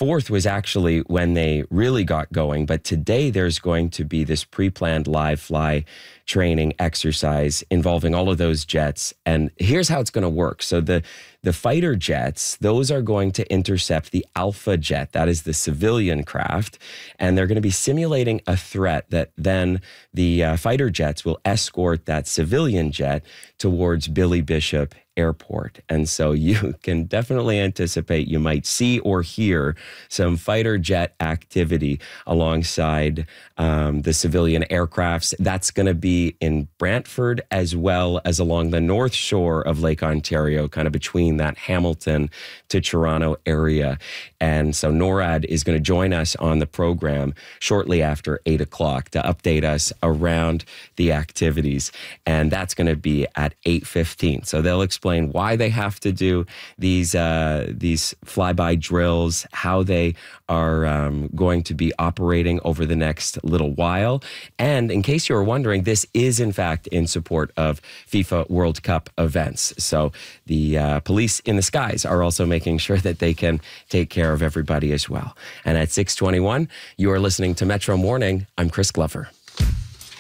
4th was actually when they really got going. But today there's going to be this pre-planned live fly training exercise involving all of those jets. And here's how it's going to work. So the fighter jets, those are going to intercept the Alpha jet. That is the civilian craft. And they're going to be simulating a threat that then the fighter jets will escort that civilian jet towards Billy Bishop Airport. And so you can definitely anticipate you might see or hear some fighter jet activity alongside the civilian aircrafts. That's going to be in Brantford as well as along the north shore of Lake Ontario, kind of between that Hamilton to Toronto area. And so NORAD is going to join us on the program shortly after 8 o'clock to update us around the activities. And that's going to be at 8:15. So they'll explain why they have to do these flyby drills, how they are going to be operating over the next little while. And in case you were wondering, this is in fact in support of FIFA World Cup events. So the police in the skies are also making sure that they can take care of everybody as well. And at 6:21, you are listening to Metro Morning. I'm Chris Glover.